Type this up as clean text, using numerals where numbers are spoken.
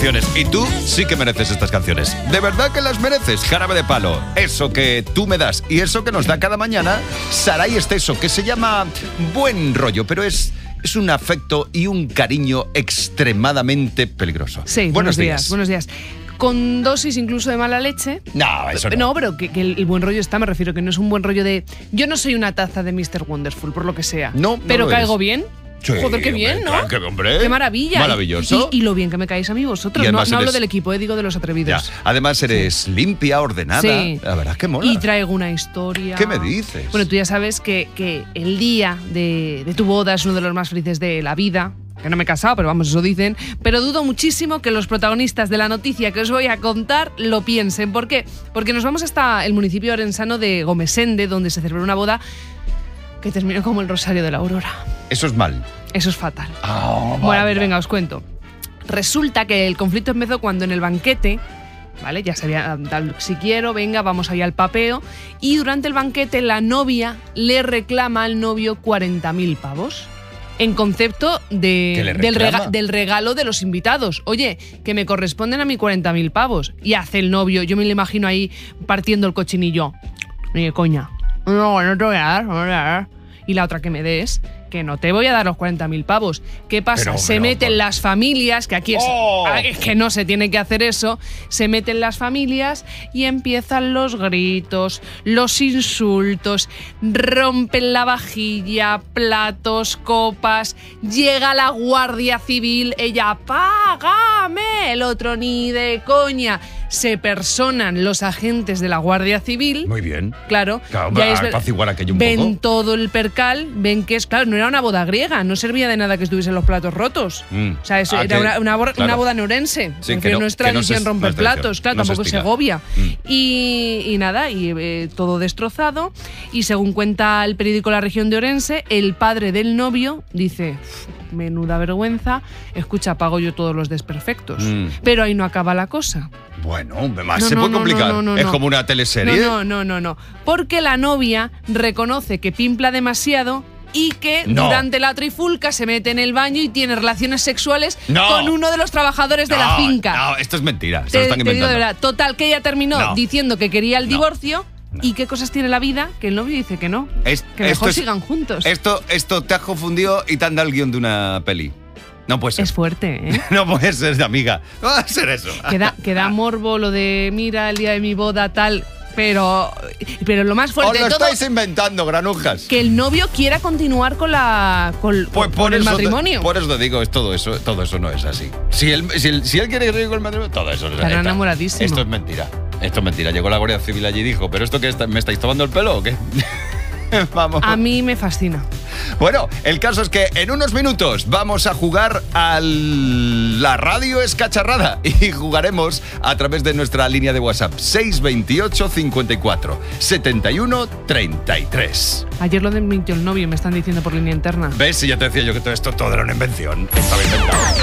canciones. Y tú sí que mereces estas canciones. De verdad que las mereces. Jarabe de Palo. Eso que tú me das y eso que nos da cada mañana Saray Esteso, que se llama Buen Rollo, pero es un afecto y un cariño extremadamente peligroso. Sí, buenos días. Buenos días. Con dosis incluso de mala leche. No, eso no. No, pero que el buen rollo está, me refiero, que no es un buen rollo de... Yo no soy una taza de Mr. Wonderful, por lo que sea. No, pero caigo eres. bien. Sí, Joder, qué bien, hombre, ¿no? claro, hombre. Qué maravilla. Maravilloso. Y lo bien que me caéis a mí vosotros. No hablo del equipo, digo de los atrevidos. Ya. Además eres limpia, ordenada. Sí. La verdad es que mola. Y traigo una historia. ¿Qué me dices? Bueno, tú ya sabes que el día de tu boda es uno de los más felices de la vida. Que no me he casado, pero vamos, eso dicen. Pero dudo muchísimo que los protagonistas de la noticia que os voy a contar lo piensen. ¿Por qué? Porque nos vamos hasta el municipio orensano de Gomesende, donde se celebró una boda que terminó como el Rosario de la Aurora. Eso es mal. Eso es fatal. Oh, bueno, a ver, venga, os cuento. Resulta que el conflicto empezó cuando en el banquete, ¿vale? Ya se había dado, si quiero, venga, vamos allá al papeo. Y durante el banquete la novia le reclama al novio 40.000 pavos. En concepto del regalo de los invitados. Oye, que me corresponden a mí 40.000 pavos. Y hace el novio, yo me lo imagino ahí partiendo el cochinillo. Oye, coña, no te voy a dar, no te voy a dar. Y la otra que me des, que no te voy a dar los 40.000 pavos. ¿Qué pasa? Se meten las familias, que aquí es que no se tiene que hacer eso, se meten las familias y empiezan los gritos, los insultos, rompen la vajilla, platos, copas, llega la Guardia Civil, ella, ¡págame! El otro, ni de coña. Se personan los agentes de la Guardia Civil. Muy bien. Claro. Apaciguar aquello un ven poco. todo el percal, ven que es, claro, no era una boda griega, no servía de nada que estuviesen los platos rotos. O sea, eso era una boda neurense. Sí, no es tradición romper platos, claro, tampoco es Segovia. Y nada, todo destrozado. Y según cuenta el periódico La Región de Orense, el padre del novio dice: menuda vergüenza, escucha, pago yo todos los desperfectos. Pero ahí no acaba la cosa. Bueno, se puede complicar. Es como una teleserie. No. Porque la novia reconoce que pimpla demasiado y que durante la trifulca se mete en el baño y tiene relaciones sexuales con uno de los trabajadores de la finca. No, esto es mentira. Se lo están inventando. Te digo de verdad. Total, que ella terminó diciendo que quería el divorcio. ¿Y qué cosas tiene la vida? Que el novio dice que no. Que mejor sigan juntos. Esto te has confundido y te han dado el guión de una peli. No puede ser. Es fuerte, ¿eh? No puede ser, amiga. No va a ser eso. Queda morbo lo de, mira, el día de mi boda, tal. Pero lo más fuerte de todo... ¿Os lo estáis inventando, granujas? Que el novio quiera continuar con el matrimonio. Por eso te digo, todo eso no es así. Si él quiere ir con el matrimonio, todo eso no es así. Está enamoradísimo. Esto es mentira. Llegó la Guardia Civil allí y dijo, ¿pero esto qué me estáis tomando el pelo o qué? Vamos. A mí me fascina. Bueno, el caso es que en unos minutos vamos a jugar a la radio escacharrada y jugaremos a través de nuestra línea de WhatsApp 628 54 71 33. Ayer lo mintió el novio, me están diciendo por línea interna. ¿Ves? Si ya te decía yo que todo era una invención. Estaba inventado.